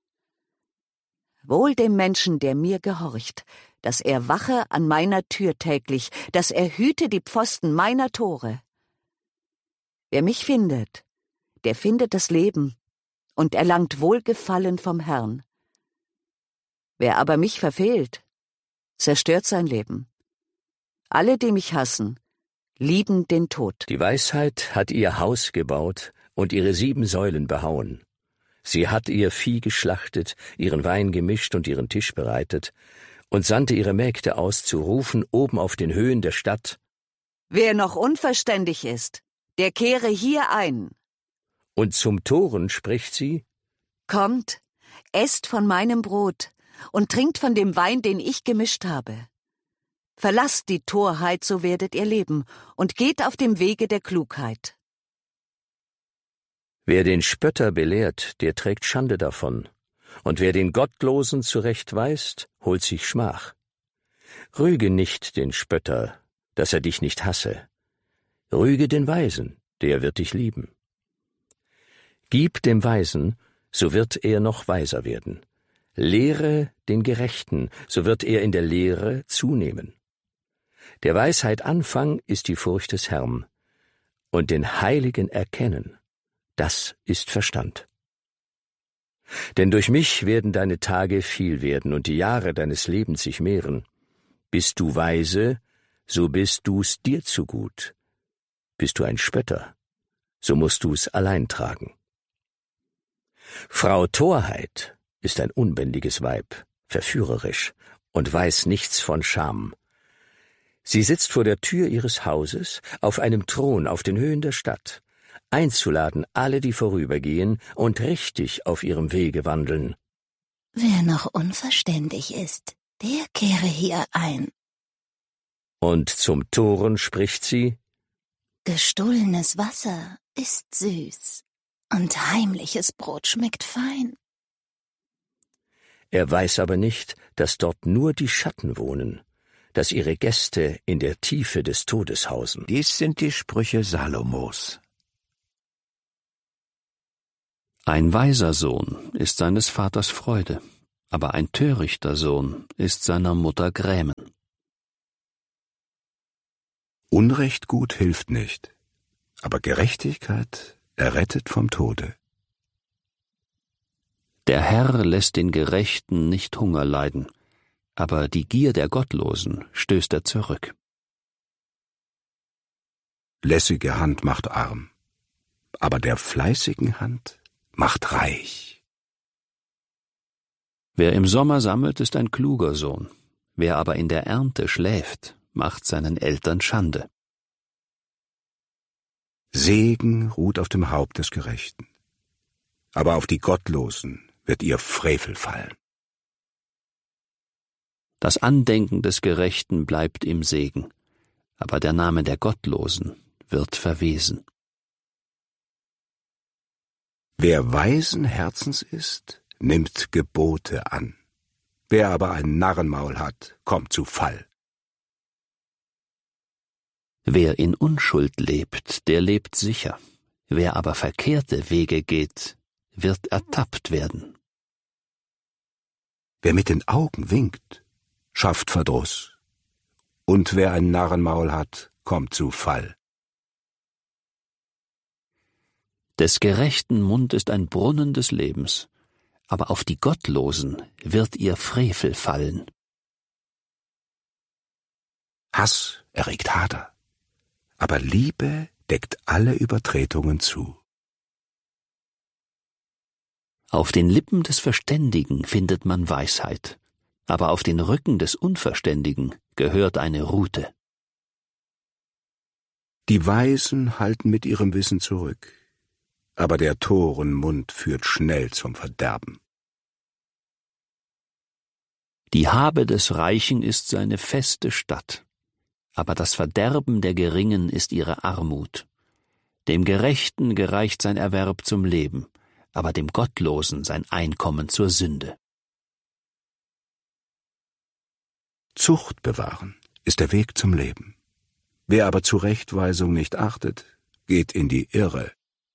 Wohl dem Menschen, der mir gehorcht, dass er wache an meiner Tür täglich, dass er hüte die Pfosten meiner Tore. Wer mich findet, der findet das Leben und erlangt Wohlgefallen vom Herrn. Wer aber mich verfehlt, zerstört sein Leben. Alle, die mich hassen, lieben den Tod. Die Weisheit hat ihr Haus gebaut und ihre 7 Säulen behauen. Sie hat ihr Vieh geschlachtet, ihren Wein gemischt und ihren Tisch bereitet und sandte ihre Mägde aus, zu rufen oben auf den Höhen der Stadt: Wer noch unverständig ist, der kehre hier ein. Und zum Toren spricht sie: Kommt, esst von meinem Brot und trinkt von dem Wein, den ich gemischt habe. Verlasst die Torheit, so werdet ihr leben, und geht auf dem Wege der Klugheit. Wer den Spötter belehrt, der trägt Schande davon, und wer den Gottlosen zurechtweist, holt sich Schmach. Rüge nicht den Spötter, dass er dich nicht hasse. Rüge den Weisen, der wird dich lieben. Gib dem Weisen, so wird er noch weiser werden. Lehre den Gerechten, so wird er in der Lehre zunehmen. Der Weisheit Anfang ist die Furcht des Herrn, und den Heiligen erkennen, das ist Verstand. Denn durch mich werden deine Tage viel werden und die Jahre deines Lebens sich mehren. Bist du weise, so bist du's dir zugut. Bist du ein Spötter, so musst du's allein tragen. Frau Torheit ist ein unbändiges Weib, verführerisch und weiß nichts von Scham. Sie sitzt vor der Tür ihres Hauses, auf einem Thron auf den Höhen der Stadt, einzuladen alle, die vorübergehen und richtig auf ihrem Wege wandeln. Wer noch unverständig ist, der kehre hier ein. Und zum Toren spricht sie: Gestohlenes Wasser ist süß, und heimliches Brot schmeckt fein. Er weiß aber nicht, dass dort nur die Schatten wohnen, dass ihre Gäste in der Tiefe des Todes hausen. Dies sind die Sprüche Salomos. Ein weiser Sohn ist seines Vaters Freude, aber ein törichter Sohn ist seiner Mutter Grämen. Unrecht gut hilft nicht, aber Gerechtigkeit errettet vom Tode. Der Herr lässt den Gerechten nicht Hunger leiden, aber die Gier der Gottlosen stößt er zurück. Lässige Hand macht arm, aber der fleißigen Hand macht reich. Wer im Sommer sammelt, ist ein kluger Sohn, wer aber in der Ernte schläft, macht seinen Eltern Schande. Segen ruht auf dem Haupt des Gerechten, aber auf die Gottlosen wird ihr Frevel fallen. Das Andenken des Gerechten bleibt ihm Segen, aber der Name der Gottlosen wird verwesen. Wer weisen Herzens ist, nimmt Gebote an. Wer aber ein Narrenmaul hat, kommt zu Fall. Wer in Unschuld lebt, der lebt sicher. Wer aber verkehrte Wege geht, wird ertappt werden. Wer mit den Augen winkt, schafft Verdruss. Und wer ein Narrenmaul hat, kommt zu Fall. Des gerechten Mund ist ein Brunnen des Lebens, aber auf die Gottlosen wird ihr Frevel fallen. Hass erregt Hader, aber Liebe deckt alle Übertretungen zu. Auf den Lippen des Verständigen findet man Weisheit, aber auf den Rücken des Unverständigen gehört eine Rute. Die Weisen halten mit ihrem Wissen zurück, aber der Toren Mund führt schnell zum Verderben. Die Habe des Reichen ist seine feste Stadt, aber das Verderben der Geringen ist ihre Armut. Dem Gerechten gereicht sein Erwerb zum Leben, aber dem Gottlosen sein Einkommen zur Sünde. Zucht bewahren ist der Weg zum Leben. Wer aber Zurechtweisung nicht achtet, geht in die Irre.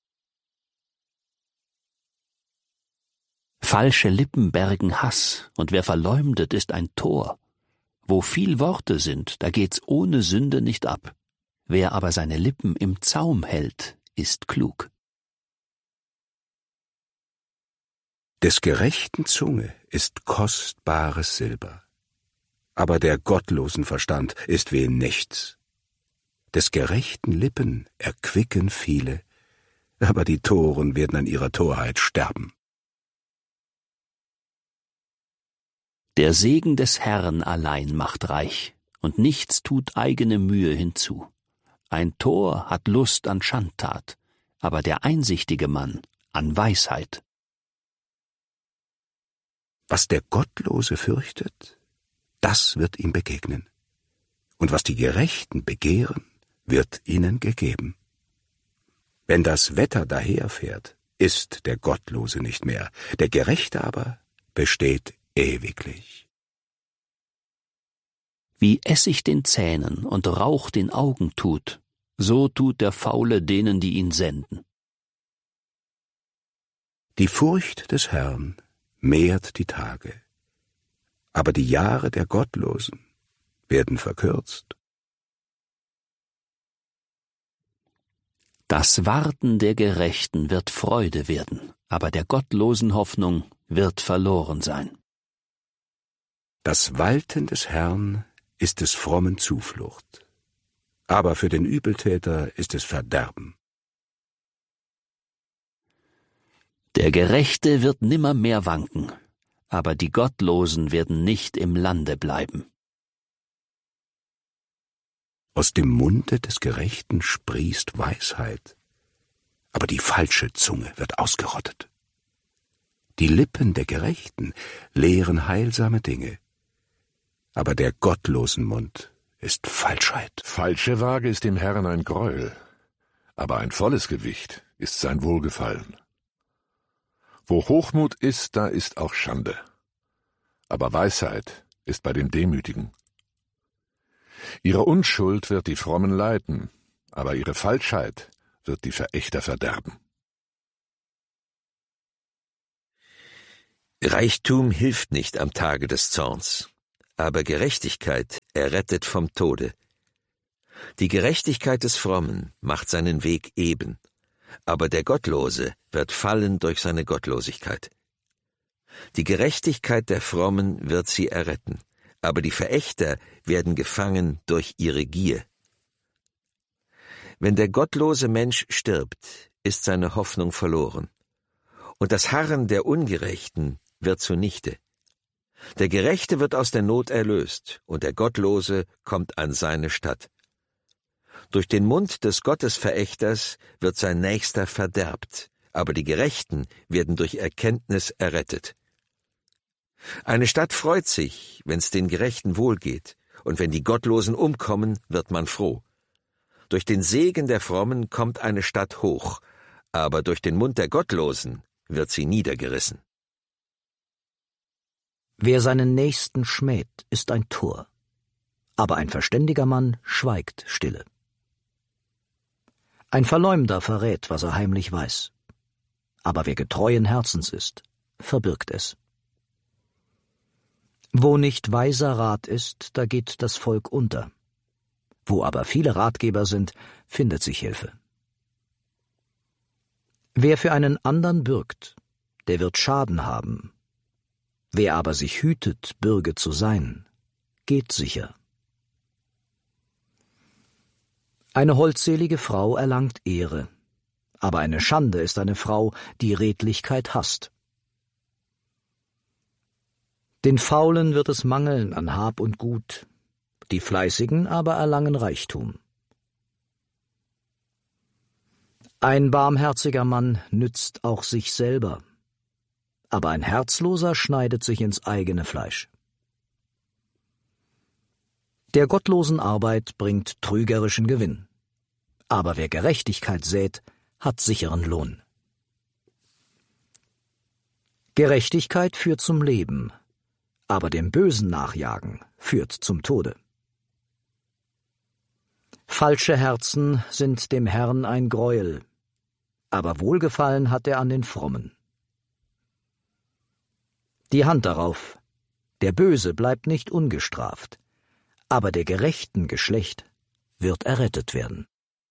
Falsche Lippen bergen Hass, und wer verleumdet, ist ein Tor. Wo viel Worte sind, da geht's ohne Sünde nicht ab. Wer aber seine Lippen im Zaum hält, ist klug. Des Gerechten Zunge ist kostbares Silber, aber der gottlosen Verstand ist wie nichts. Des Gerechten Lippen erquicken viele, aber die Toren werden an ihrer Torheit sterben. Der Segen des Herrn allein macht reich, und nichts tut eigene Mühe hinzu. Ein Tor hat Lust an Schandtat, aber der einsichtige Mann an Weisheit. Was der Gottlose fürchtet, das wird ihm begegnen. Und was die Gerechten begehren, wird ihnen gegeben. Wenn das Wetter daherfährt, ist der Gottlose nicht mehr, der Gerechte aber besteht ewiglich. Wie Essig den Zähnen und Rauch den Augen tut, so tut der Faule denen, die ihn senden. Die Furcht des Herrn mehrt die Tage, aber die Jahre der Gottlosen werden verkürzt. Das Warten der Gerechten wird Freude werden, aber der gottlosen Hoffnung wird verloren sein. Das Walten des Herrn ist des frommen Zuflucht, aber für den Übeltäter ist es Verderben. Der Gerechte wird nimmermehr wanken, aber die Gottlosen werden nicht im Lande bleiben. Aus dem Munde des Gerechten sprießt Weisheit, aber die falsche Zunge wird ausgerottet. Die Lippen der Gerechten lehren heilsame Dinge, aber der gottlosen Mund ist Falschheit. Falsche Waage ist dem Herrn ein Greuel, aber ein volles Gewicht ist sein Wohlgefallen. Wo Hochmut ist, da ist auch Schande, aber Weisheit ist bei dem Demütigen. Ihre Unschuld wird die Frommen leiten, aber ihre Falschheit wird die Verächter verderben. Reichtum hilft nicht am Tage des Zorns, aber Gerechtigkeit errettet vom Tode. Die Gerechtigkeit des Frommen macht seinen Weg eben, aber der Gottlose wird fallen durch seine Gottlosigkeit. Die Gerechtigkeit der Frommen wird sie erretten, aber die Verächter werden gefangen durch ihre Gier. Wenn der gottlose Mensch stirbt, ist seine Hoffnung verloren, und das Harren der Ungerechten wird zunichte. Der Gerechte wird aus der Not erlöst, und der Gottlose kommt an seine Statt. Durch den Mund des Gottesverächters wird sein Nächster verderbt, aber die Gerechten werden durch Erkenntnis errettet. Eine Stadt freut sich, wenn's den Gerechten wohlgeht, und wenn die Gottlosen umkommen, wird man froh. Durch den Segen der Frommen kommt eine Stadt hoch, aber durch den Mund der Gottlosen wird sie niedergerissen. Wer seinen Nächsten schmäht, ist ein Tor, aber ein verständiger Mann schweigt stille. Ein Verleumder verrät, was er heimlich weiß, aber wer getreuen Herzens ist, verbirgt es. Wo nicht weiser Rat ist, da geht das Volk unter. Wo aber viele Ratgeber sind, findet sich Hilfe. Wer für einen andern bürgt, der wird Schaden haben. Wer aber sich hütet, Bürge zu sein, geht sicher. Eine holdselige Frau erlangt Ehre, aber eine Schande ist eine Frau, die Redlichkeit hasst. Den Faulen wird es mangeln an Hab und Gut, die Fleißigen aber erlangen Reichtum. Ein barmherziger Mann nützt auch sich selber, aber ein Herzloser schneidet sich ins eigene Fleisch. Der gottlosen Arbeit bringt trügerischen Gewinn, aber wer Gerechtigkeit sät, hat sicheren Lohn. Gerechtigkeit führt zum Leben, aber dem Bösen nachjagen führt zum Tode. Falsche Herzen sind dem Herrn ein Greuel, aber Wohlgefallen hat er an den Frommen. Die Hand darauf, der Böse bleibt nicht ungestraft, aber der gerechten Geschlecht wird errettet werden.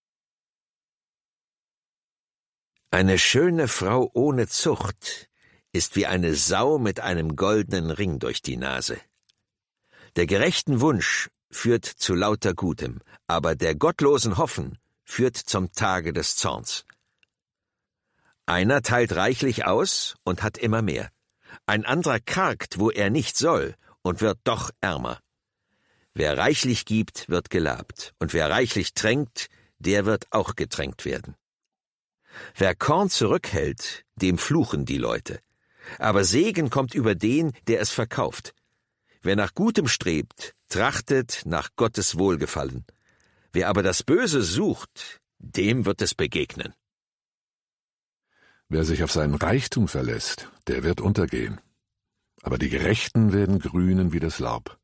Eine schöne Frau ohne Zucht ist wie eine Sau mit einem goldenen Ring durch die Nase. Der gerechten Wunsch führt zu lauter Gutem, aber der gottlosen Hoffen führt zum Tage des Zorns. Einer teilt reichlich aus und hat immer mehr. Ein anderer kargt, wo er nicht soll, und wird doch ärmer. Wer reichlich gibt, wird gelabt, und wer reichlich tränkt, der wird auch getränkt werden. Wer Korn zurückhält, dem fluchen die Leute. Aber Segen kommt über den, der es verkauft. Wer nach Gutem strebt, trachtet nach Gottes Wohlgefallen. Wer aber das Böse sucht, dem wird es begegnen. Wer sich auf seinen Reichtum verlässt, der wird untergehen. Aber die Gerechten werden grünen wie das Laub.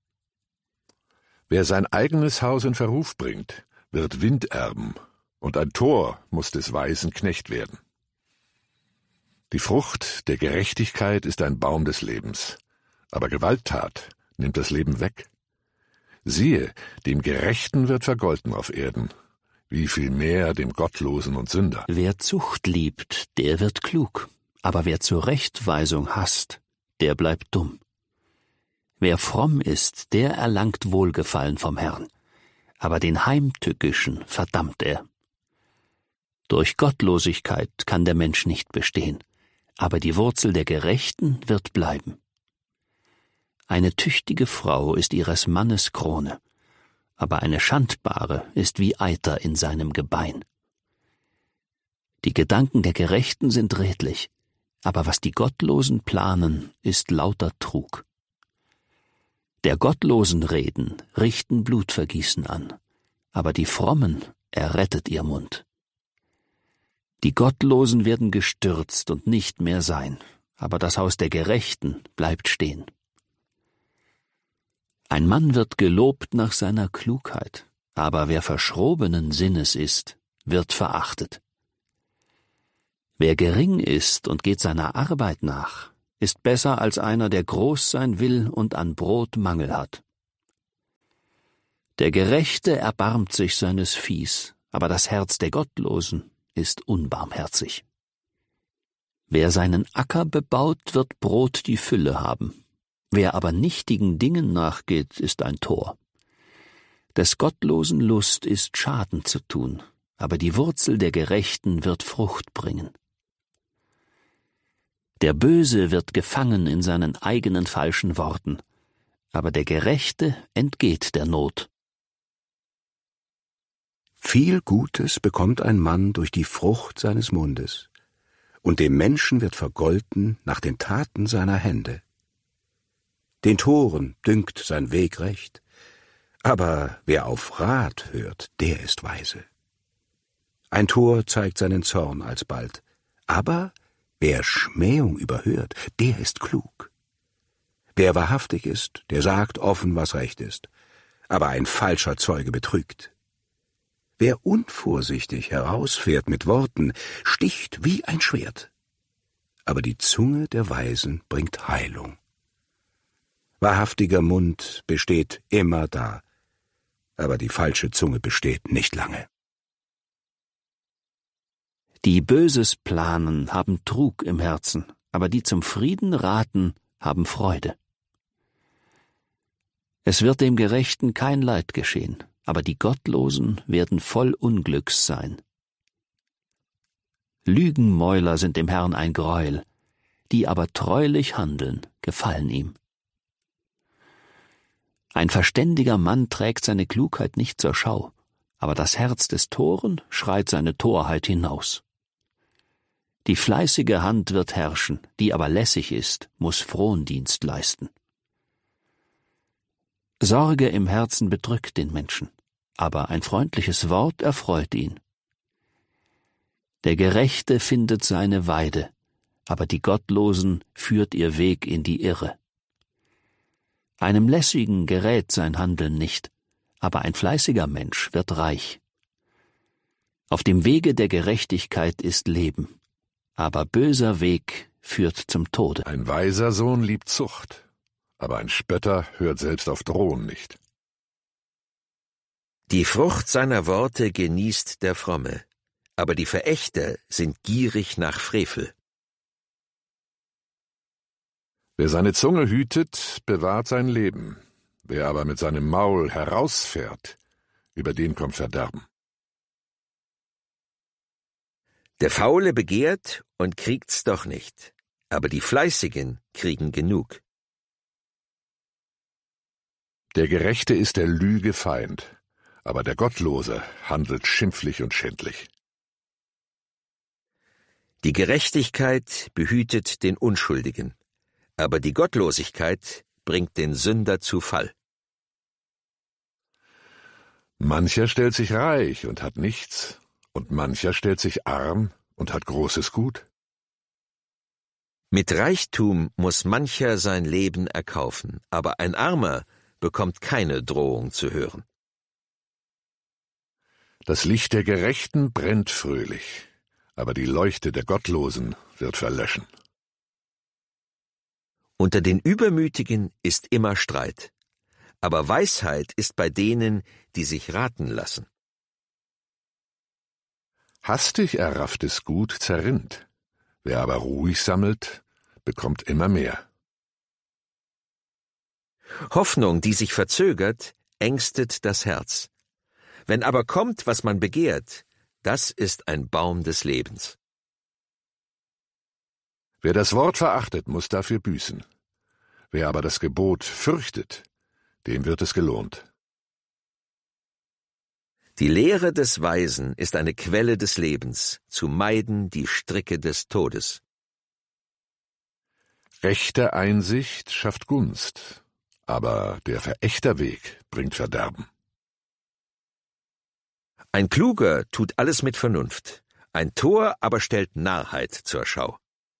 Wer sein eigenes Haus in Verruf bringt, wird Wind erben, und ein Tor muss des Weisen Knecht werden. Die Frucht der Gerechtigkeit ist ein Baum des Lebens, aber Gewalttat nimmt das Leben weg. Siehe, dem Gerechten wird vergolten auf Erden, wie viel mehr dem Gottlosen und Sünder. Wer Zucht liebt, der wird klug, aber wer Zurechtweisung hasst, der bleibt dumm. Wer fromm ist, der erlangt Wohlgefallen vom Herrn, aber den Heimtückischen verdammt er. Durch Gottlosigkeit kann der Mensch nicht bestehen, aber die Wurzel der Gerechten wird bleiben. Eine tüchtige Frau ist ihres Mannes Krone, aber eine Schandbare ist wie Eiter in seinem Gebein. Die Gedanken der Gerechten sind redlich, aber was die Gottlosen planen, ist lauter Trug. Der Gottlosen Reden richten Blutvergießen an, aber die Frommen errettet ihr Mund. Die Gottlosen werden gestürzt und nicht mehr sein, aber das Haus der Gerechten bleibt stehen. Ein Mann wird gelobt nach seiner Klugheit, aber wer verschrobenen Sinnes ist, wird verachtet. Wer gering ist und geht seiner Arbeit nach, ist besser als einer, der groß sein will und an Brot Mangel hat. Der Gerechte erbarmt sich seines Viehs, aber das Herz der Gottlosen ist unbarmherzig. Wer seinen Acker bebaut, wird Brot die Fülle haben. Wer aber nichtigen Dingen nachgeht, ist ein Tor. Des Gottlosen Lust ist Schaden zu tun, aber die Wurzel der Gerechten wird Frucht bringen. Der Böse wird gefangen in seinen eigenen falschen Worten, aber der Gerechte entgeht der Not. Viel Gutes bekommt ein Mann durch die Frucht seines Mundes, und dem Menschen wird vergolten nach den Taten seiner Hände. Den Toren dünkt sein Weg recht, aber wer auf Rat hört, der ist weise. Ein Tor zeigt seinen Zorn alsbald, aber wer Schmähung überhört, der ist klug. Wer wahrhaftig ist, der sagt offen, was recht ist, aber ein falscher Zeuge betrügt. Wer unvorsichtig herausfährt mit Worten, sticht wie ein Schwert, aber die Zunge der Weisen bringt Heilung. Wahrhaftiger Mund besteht immer da, aber die falsche Zunge besteht nicht lange. Die Böses planen, haben Trug im Herzen, aber die zum Frieden raten, haben Freude. Es wird dem Gerechten kein Leid geschehen, aber die Gottlosen werden voll Unglücks sein. Lügenmäuler sind dem Herrn ein Greuel, die aber treulich handeln, gefallen ihm. Ein verständiger Mann trägt seine Klugheit nicht zur Schau, aber das Herz des Toren schreit seine Torheit hinaus. Die fleißige Hand wird herrschen, die aber lässig ist, muss Frondienst leisten. Sorge im Herzen bedrückt den Menschen, aber ein freundliches Wort erfreut ihn. Der Gerechte findet seine Weide, aber die Gottlosen führt ihr Weg in die Irre. Einem Lässigen gerät sein Handeln nicht, aber ein fleißiger Mensch wird reich. Auf dem Wege der Gerechtigkeit ist Leben, aber böser Weg führt zum Tode. Ein weiser Sohn liebt Zucht, aber ein Spötter hört selbst auf Drohen nicht. Die Frucht seiner Worte genießt der Fromme, aber die Verächter sind gierig nach Frevel. Wer seine Zunge hütet, bewahrt sein Leben. Wer aber mit seinem Maul herausfährt, über den kommt Verderben. Der Faule begehrt und kriegt's doch nicht, aber die Fleißigen kriegen genug. Der Gerechte ist der Lüge Feind, aber der Gottlose handelt schimpflich und schändlich. Die Gerechtigkeit behütet den Unschuldigen, aber die Gottlosigkeit bringt den Sünder zu Fall. Mancher stellt sich reich und hat nichts, und mancher stellt sich arm und hat großes Gut. Mit Reichtum muss mancher sein Leben erkaufen, aber ein Armer bekommt keine Drohung zu hören. Das Licht der Gerechten brennt fröhlich, aber die Leuchte der Gottlosen wird verlöschen. Unter den Übermütigen ist immer Streit, aber Weisheit ist bei denen, die sich raten lassen. Hastig errafftes Gut zerrinnt, wer aber ruhig sammelt, bekommt immer mehr. Hoffnung, die sich verzögert, ängstet das Herz. Wenn aber kommt, was man begehrt, das ist ein Baum des Lebens. Wer das Wort verachtet, muss dafür büßen. Wer aber das Gebot fürchtet, dem wird es gelohnt. Die Lehre des Weisen ist eine Quelle des Lebens, zu meiden die Stricke des Todes. Rechte Einsicht schafft Gunst, aber der Verächterweg bringt Verderben. Ein Kluger tut alles mit Vernunft, ein Tor aber stellt Narrheit zur Schau.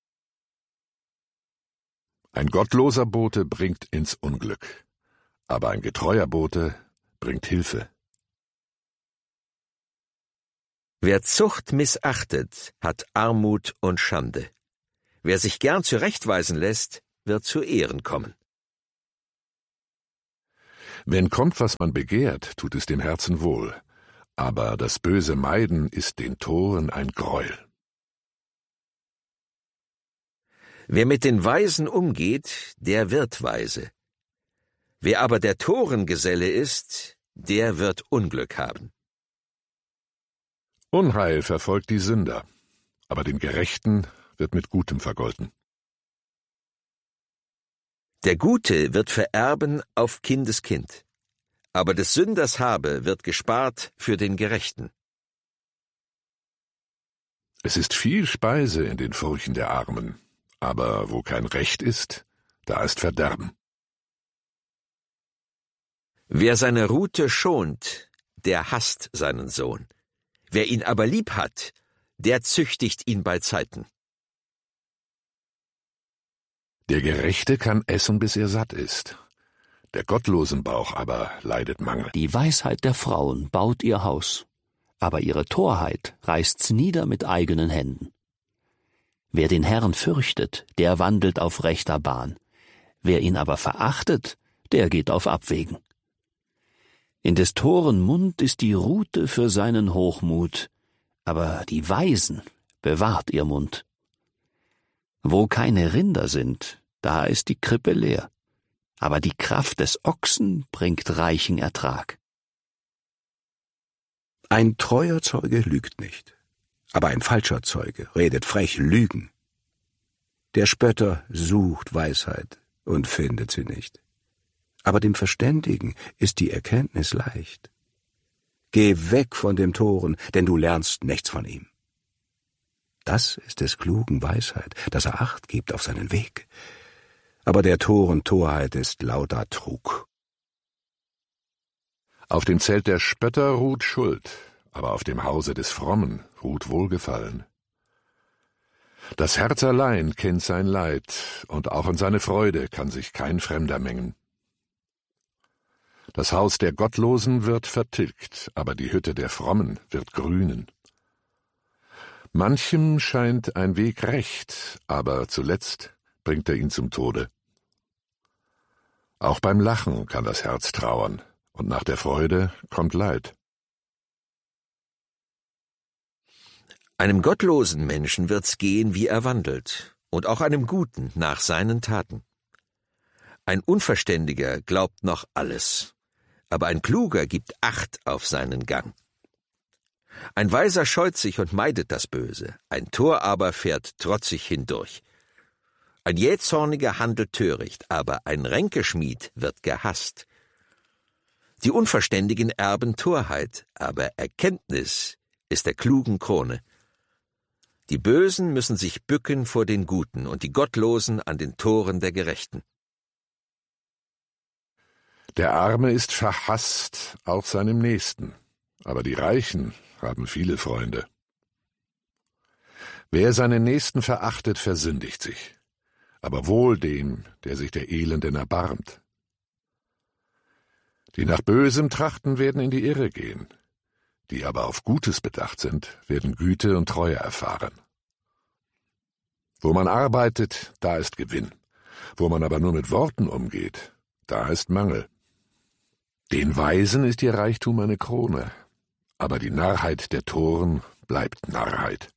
Ein gottloser Bote bringt ins Unglück, aber ein getreuer Bote bringt Hilfe. Wer Zucht missachtet, hat Armut und Schande. Wer sich gern zurechtweisen lässt, wird zu Ehren kommen. Wenn kommt, was man begehrt, tut es dem Herzen wohl, aber das böse Meiden ist den Toren ein Greuel. Wer mit den Weisen umgeht, der wird weise. Wer aber der Torengeselle ist, der wird Unglück haben. Unheil verfolgt die Sünder, aber dem Gerechten wird mit Gutem vergolten. Der Gute wird vererben auf Kindeskind, aber des Sünders Habe wird gespart für den Gerechten. Es ist viel Speise in den Furchen der Armen, aber wo kein Recht ist, da ist Verderben. Wer seine Rute schont, der hasst seinen Sohn. Wer ihn aber lieb hat, der züchtigt ihn bei Zeiten. Der Gerechte kann essen, bis er satt ist. Der gottlosen Bauch aber leidet Mangel. Die Weisheit der Frauen baut ihr Haus, aber ihre Torheit reißt's nieder mit eigenen Händen. Wer den Herrn fürchtet, der wandelt auf rechter Bahn. Wer ihn aber verachtet, der geht auf Abwegen. In des Toren Mund ist die Rute für seinen Hochmut, aber die Weisen bewahrt ihr Mund. Wo keine Rinder sind, da ist die Krippe leer, aber die Kraft des Ochsen bringt reichen Ertrag. Ein treuer Zeuge lügt nicht, aber ein falscher Zeuge redet frech Lügen. Der Spötter sucht Weisheit und findet sie nicht, aber dem Verständigen ist die Erkenntnis leicht. Geh weg von dem Toren, denn du lernst nichts von ihm. Das ist des Klugen Weisheit, dass er Acht gibt auf seinen Weg. Aber der Toren Torheit ist lauter Trug. Auf dem Zelt der Spötter ruht Schuld, aber auf dem Hause des Frommen ruht Wohlgefallen. Das Herz allein kennt sein Leid, und auch in seine Freude kann sich kein Fremder mengen. Das Haus der Gottlosen wird vertilgt, aber die Hütte der Frommen wird grünen. Manchem scheint ein Weg recht, aber zuletzt bringt er ihn zum Tode. Auch beim Lachen kann das Herz trauern, und nach der Freude kommt Leid. Einem gottlosen Menschen wird's gehen, wie er wandelt, und auch einem Guten nach seinen Taten. Ein Unverständiger glaubt noch alles, aber ein Kluger gibt Acht auf seinen Gang. Ein Weiser scheut sich und meidet das Böse, ein Tor aber fährt trotzig hindurch. Ein Jähzorniger handelt töricht, aber ein Ränkeschmied wird gehasst. Die Unverständigen erben Torheit, aber Erkenntnis ist der klugen Krone. Die Bösen müssen sich bücken vor den Guten und die Gottlosen an den Toren der Gerechten. Der Arme ist verhasst, auch seinem Nächsten, aber die Reichen haben viele Freunde. Wer seinen Nächsten verachtet, versündigt sich, aber wohl dem, der sich der Elenden erbarmt. Die nach Bösem trachten, werden in die Irre gehen, die aber auf Gutes bedacht sind, werden Güte und Treue erfahren. Wo man arbeitet, da ist Gewinn, wo man aber nur mit Worten umgeht, da ist Mangel. Den Weisen ist ihr Reichtum eine Krone, aber die Narrheit der Toren bleibt Narrheit.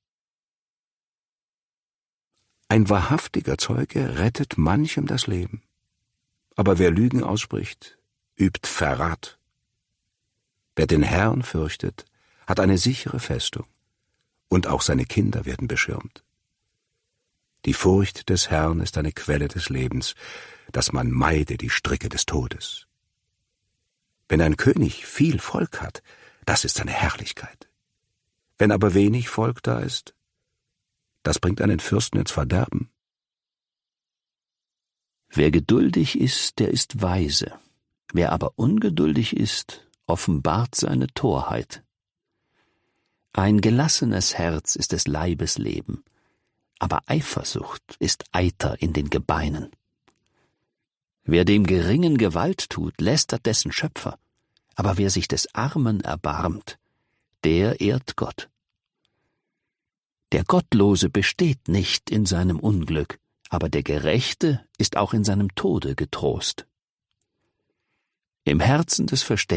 Ein wahrhaftiger Zeuge rettet manchem das Leben, aber wer Lügen ausspricht, übt Verrat. Wer den Herrn fürchtet, hat eine sichere Festung, und auch seine Kinder werden beschirmt. Die Furcht des Herrn ist eine Quelle des Lebens, dass man meide die Stricke des Todes. Wenn ein König viel Volk hat, das ist seine Herrlichkeit. Wenn aber wenig Volk da ist, das bringt einen Fürsten ins Verderben. Wer geduldig ist, der ist weise. Wer aber ungeduldig ist, offenbart seine Torheit. Ein gelassenes Herz ist des Leibes Leben, aber Eifersucht ist Eiter in den Gebeinen. Wer dem Geringen Gewalt tut, lästert dessen Schöpfer, aber wer sich des Armen erbarmt, der ehrt Gott. Der Gottlose besteht nicht in seinem Unglück, aber der Gerechte ist auch in seinem Tode getrost. Im Herzen des Verständigen